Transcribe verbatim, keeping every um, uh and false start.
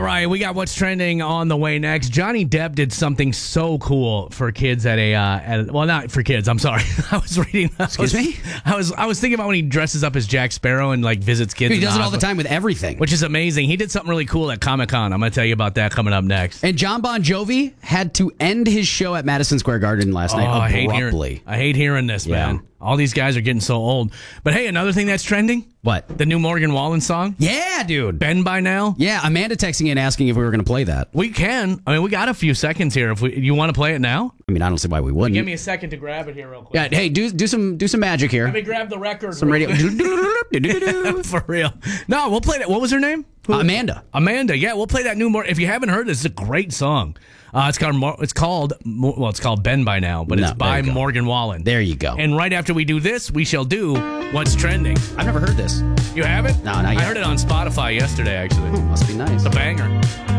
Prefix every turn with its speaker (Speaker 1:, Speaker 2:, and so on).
Speaker 1: right, we got what's trending on the way next. Johnny Depp did something so cool for kids at a, uh, at, well, not for kids. I'm sorry. I was reading. I
Speaker 2: Excuse
Speaker 1: was,
Speaker 2: me?
Speaker 1: I was I was thinking about when he dresses up as Jack Sparrow and like visits kids.
Speaker 2: He
Speaker 1: in
Speaker 2: does it all the
Speaker 1: hospital,
Speaker 2: time with everything.
Speaker 1: which is amazing. He did something really cool at Comic Con. I'm going to tell you about that coming up next.
Speaker 2: And John Bon Jovi had to end his show at Madison Square Garden last
Speaker 1: Oh,
Speaker 2: night
Speaker 1: I hate
Speaker 2: abruptly.
Speaker 1: hearing, I hate hearing this,
Speaker 2: Yeah.
Speaker 1: man. All these guys are getting so old. But hey, another thing that's trending,
Speaker 2: What?
Speaker 1: the new Morgan Wallen song,
Speaker 2: Yeah, dude.
Speaker 1: Ben by Now.
Speaker 2: Yeah, Amanda texting in asking if we were going to play that.
Speaker 1: We can. I mean, we got a few seconds here. If we, you want to play it now,
Speaker 2: I mean, I don't see why we wouldn't.
Speaker 1: give me a second to grab it here, real quick.
Speaker 2: Yeah, hey, do do some do some magic here.
Speaker 1: Let me grab the record.
Speaker 2: Some
Speaker 1: real
Speaker 2: radio.
Speaker 1: quick. For real. No, we'll play that. What was her name? Who-
Speaker 2: Amanda.
Speaker 1: Amanda. Yeah, we'll play that new. More. If you haven't heard, this it's a great song. Uh, it's called. Mor- It's called. Mo- Well, it's called Ben by Now, but
Speaker 2: No,
Speaker 1: it's
Speaker 2: there
Speaker 1: by
Speaker 2: you go.
Speaker 1: Morgan Wallen.
Speaker 2: There you go.
Speaker 1: And right after we do this, we shall do what's trending.
Speaker 2: I've never heard this.
Speaker 1: You have it?
Speaker 2: No, not
Speaker 1: I
Speaker 2: yet.
Speaker 1: heard it on Spotify yesterday. Actually,
Speaker 2: Must be nice.
Speaker 1: it's a banger.